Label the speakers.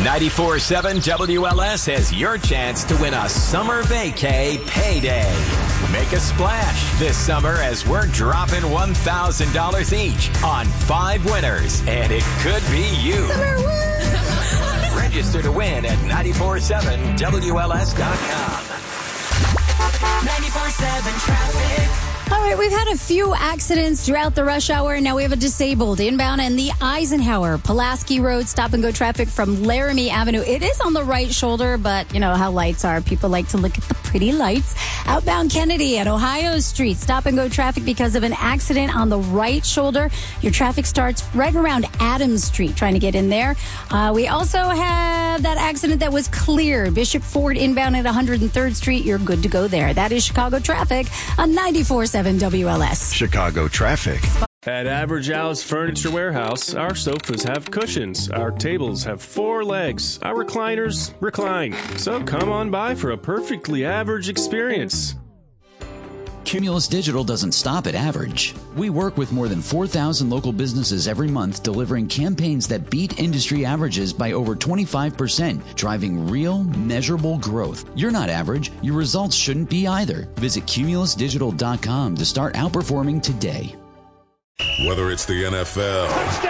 Speaker 1: 94.7 WLS has your chance to win a summer vacay payday. Make a splash this summer as we're dropping $1,000 each on 5 winners, and it could be you. Register to win at 947WLS.com.
Speaker 2: 94.7 traffic.
Speaker 3: All right, we've had a few accidents throughout the rush hour. Now we have a disabled inbound and the Eisenhower Pulaski Road stop and go traffic from Laramie Avenue. It is on the right shoulder, but you know how lights are. People like to look at the pretty lights. Outbound Kennedy at Ohio Street, stop and go traffic because of an accident on the right shoulder. Your traffic starts right around Adams Street, trying to get in there. We also have that accident that was cleared. Bishop Ford inbound at 103rd Street. You're good to go there. That is Chicago traffic on 94.7 WLS.
Speaker 4: Chicago traffic.
Speaker 5: At Average Al's Furniture Warehouse, our sofas have cushions, our tables have 4 legs, our recliners recline. So come on by for a perfectly average experience.
Speaker 6: Cumulus Digital doesn't stop at average. We work with more than 4,000 local businesses every month, delivering campaigns that beat industry averages by over 25%, driving real, measurable growth. You're not average. Your results shouldn't be either. Visit cumulusdigital.com to start outperforming today.
Speaker 7: Whether it's the NFL